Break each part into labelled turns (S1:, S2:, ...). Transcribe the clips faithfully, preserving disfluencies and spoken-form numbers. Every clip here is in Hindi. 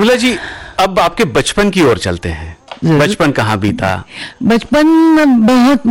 S1: विमला जी, अब आपके बचपन की ओर चलते हैं। बचपन कहाँ बीता?
S2: बचपन बहुत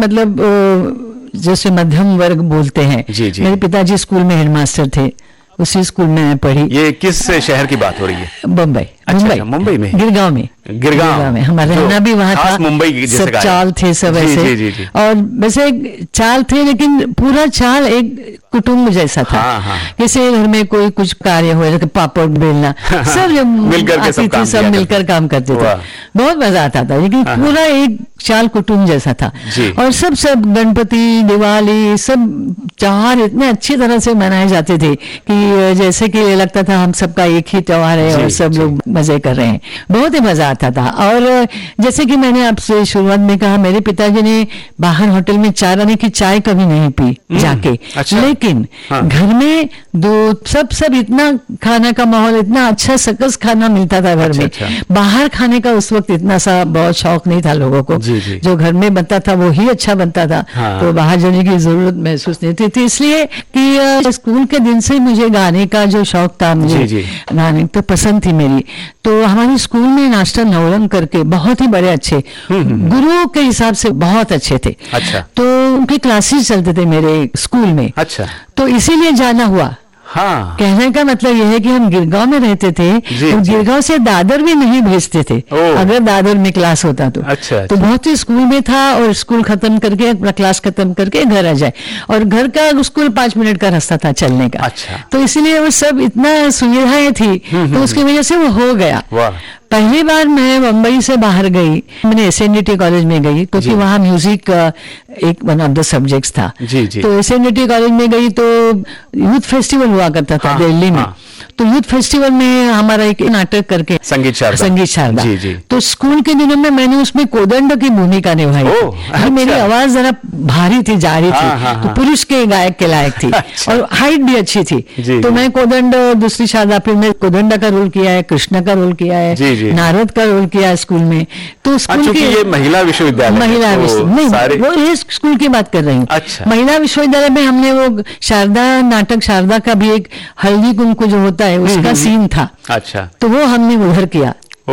S2: मतलब जैसे मध्यम वर्ग बोलते हैं।
S1: जी जी।
S2: मेरे पिताजी स्कूल में हेडमास्टर थे, उसी स्कूल में मैं पढ़ी।
S1: ये किस शहर की बात हो रही है?
S2: बम्बई।
S1: मुंबई मुंबई में,
S2: गिरगांव में।
S1: गिरगांव
S2: में हमारा रहना भी वहाँ था।
S1: मुंबई जैसे
S2: सब चाल थे सब ऐसे।
S1: जी, जी, जी।
S2: और वैसे चाल थे, लेकिन पूरा चाल एक कुटुंब जैसा था।
S1: हाँ, हाँ।
S2: किसी घर में कोई कुछ कार्य हो, जैसे पापड़ बेलना, सब जब
S1: मिलकर के सब काम
S2: सब मिलकर काम करते थे, बहुत मजा आता था। लेकिन पूरा एक चाल कुटुंब जैसा था। और सब सब गणपति, दिवाली, सब त्योहार इतने अच्छी तरह से मनाए जाते थे कि जैसे कि लगता था हम सबका एक ही त्योहार है और सब लोग मजे कर रहे हैं। बहुत ही मजा आता था। और जैसे कि मैंने आपसे शुरुआत में कहा, मेरे पिताजी ने बाहर होटल में चार आने की चाय कभी नहीं पी जाके। अच्छा। लेकिन हाँ। घर में दो सब सब इतना खाना का माहौल, इतना अच्छा सकस खाना मिलता था घर अच्छा, में। अच्छा। बाहर खाने का उस वक्त इतना सा बहुत शौक नहीं था लोगों को। जी, जी। जो घर में बनता था वो ही अच्छा बनता था। हाँ। तो बाहर जाने की जरूरत महसूस नहीं थी। थी इसलिए कि स्कूल के दिन से मुझे गाने का जो शौक था, मुझे गाने तो पसंद थी मेरी। तो हमारे स्कूल में मास्टर नवरंग करके बहुत ही बड़े अच्छे गुरु के हिसाब से बहुत अच्छे थे। अच्छा। तो उनके क्लासेस चलते थे मेरे स्कूल में। अच्छा। तो इसीलिए जाना हुआ। हाँ। कहने का मतलब यह है कि हम गिरगांव में रहते थे, तो गिरगांव से दादर भी नहीं भेजते थे अगर दादर में क्लास होता तो। अच्छा, तो अच्छा। बहुत ही स्कूल में था और स्कूल खत्म करके अपना क्लास खत्म करके घर आ जाए, और घर का स्कूल पांच मिनट का रास्ता था चलने का। अच्छा। तो इसलिए वो सब इतना सुविधाएं थी, तो उसकी वजह से वो हो गया। पहली बार मैं मुंबई से बाहर गई, मैंने S N D T college में गई, क्योंकि तो वहाँ म्यूजिक एक वन ऑफ द सब्जेक्ट्स था। जी, जी। तो S N D T college में गई तो यूथ फेस्टिवल हुआ करता था दिल्ली में। हाँ। तो यूथ फेस्टिवल में हमारा एक नाटक करके संगीत शारदा संगीत शारदा जी, जी। तो स्कूल के दिनों में मैंने उसमें कोदंड की भूमिका निभाई। अच्छा। मेरी आवाज जरा भारी थी, जारी थी। हाँ, हाँ, तो पुरुष के गायक के लायक थी। अच्छा। और हाइट भी अच्छी थी। जी, तो जी। मैं कोदंड, दूसरी शारदा, फिर मैं कोदंड का रोल किया है, कृष्ण का रोल किया है, जी, जी। नारद का रोल किया है स्कूल में। तो स्कूल की ये
S1: महिला विश्वविद्यालय
S2: महिला विश्वविद्यालय नहीं, वो ये स्कूल की बात कर रही हूँ। अच्छा। महिला विश्वविद्यालय में हमने वो शारदा नाटक, शारदा का भी एक हल्दी कुंकू जो होता है उसका सीन था। अच्छा। तो वो हमने उधर किया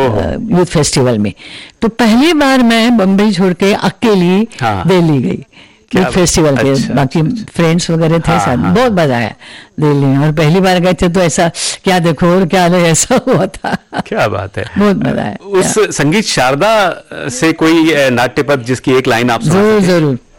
S2: यूथ फेस्टिवल में। तो पहली बार मैं बम्बई छोड़ के अकेली हाँ। दिल्ली गई यूथ फेस्टिवल के। अच्छा, बाकी अच्छा। फ्रेंड्स वगैरह थे साथ। हाँ, बहुत मजा आया दिल्ली में। और पहली बार गए थे तो ऐसा क्या देखो और क्या नहीं, ऐसा हुआ था।
S1: क्या बात है,
S2: बहुत मजा आया।
S1: उस संगीत शारदा से कोई नाट्य पद जिसकी एक लाइन आप
S2: जरूर जरूर